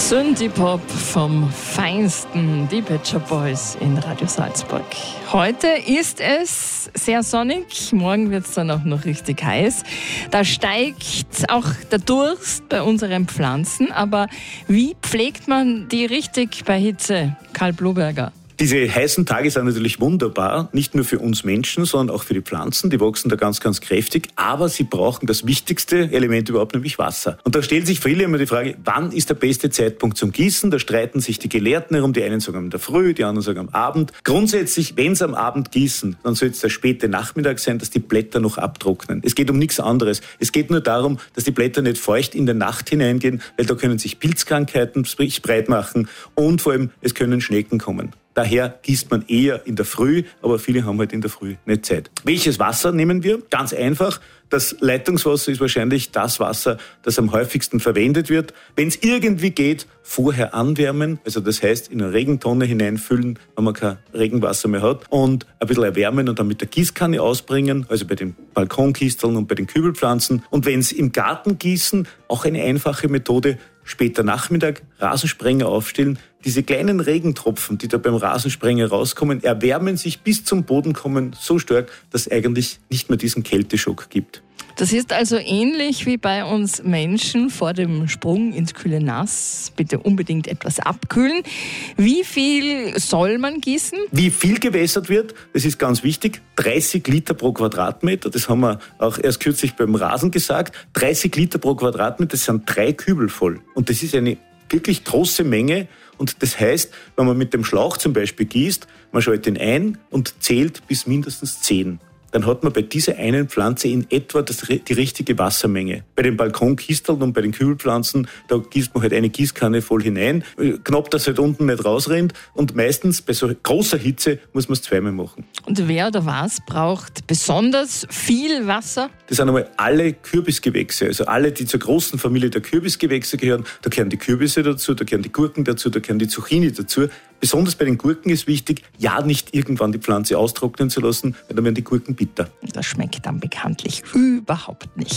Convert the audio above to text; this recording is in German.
Synthie-Pop vom Feinsten, die Pet Shop Boys in Radio Salzburg. Heute ist es sehr sonnig, morgen wird es dann auch noch richtig heiß. Da steigt auch der Durst bei unseren Pflanzen, aber wie pflegt man die richtig bei Hitze? Karl Bloberger. Diese heißen Tage sind natürlich wunderbar, nicht nur für uns Menschen, sondern auch für die Pflanzen. Die wachsen da ganz, ganz kräftig, aber sie brauchen das wichtigste Element überhaupt, nämlich Wasser. Und da stellt sich viele immer die Frage, wann ist der beste Zeitpunkt zum Gießen? Da streiten sich die Gelehrten herum, die einen sagen in der Früh, die anderen sagen am Abend. Grundsätzlich, wenn sie am Abend gießen, dann soll es der späte Nachmittag sein, dass die Blätter noch abtrocknen. Es geht um nichts anderes. Es geht nur darum, dass die Blätter nicht feucht in der Nacht hineingehen, weil da können sich Pilzkrankheiten breit machen und vor allem, es können Schnecken kommen. Daher gießt man eher in der Früh, aber viele haben halt in der Früh nicht Zeit. Welches Wasser nehmen wir? Ganz einfach. Das Leitungswasser ist wahrscheinlich das Wasser, das am häufigsten verwendet wird. Wenn es irgendwie geht, vorher anwärmen. Also das heißt, in eine Regentonne hineinfüllen, wenn man kein Regenwasser mehr hat. Und ein bisschen erwärmen und dann mit der Gießkanne ausbringen. Also bei den Balkonkisteln und bei den Kübelpflanzen. Und wenn es im Garten gießen, auch eine einfache Methode. Später Nachmittag Rasensprenger aufstellen. Diese kleinen Regentropfen, die da beim Rasensprenger rauskommen, erwärmen sich bis zum Boden kommen so stark, dass es eigentlich nicht mehr diesen Kälteschock gibt. Das ist also ähnlich wie bei uns Menschen vor dem Sprung ins kühle Nass. Bitte unbedingt etwas abkühlen. Wie viel soll man gießen? Wie viel gewässert wird, das ist ganz wichtig. 30 Liter pro Quadratmeter, das haben wir auch erst kürzlich beim Rasen gesagt. 30 Liter pro Quadratmeter, das sind 3 Kübel voll. Und das ist eine wirklich große Menge. Und das heißt, wenn man mit dem Schlauch zum Beispiel gießt, man schaltet ihn ein und zählt bis mindestens 10. Dann hat man bei dieser einen Pflanze in etwa die richtige Wassermenge. Bei den Balkonkisteln und bei den Kübelpflanzen, da gießt man halt eine Gießkanne voll hinein, knapp, dass halt unten nicht rausrennt. Und meistens bei so großer Hitze muss man es zweimal machen. Und wer oder was braucht besonders viel Wasser? Das sind einmal alle Kürbisgewächse, also alle, die zur großen Familie der Kürbisgewächse gehören. Da gehören die Kürbisse dazu, da gehören die Gurken dazu, da gehören die Zucchini dazu. Besonders bei den Gurken ist wichtig, ja nicht irgendwann die Pflanze austrocknen zu lassen, weil dann werden die Gurken bitter. Das schmeckt dann bekanntlich überhaupt nicht.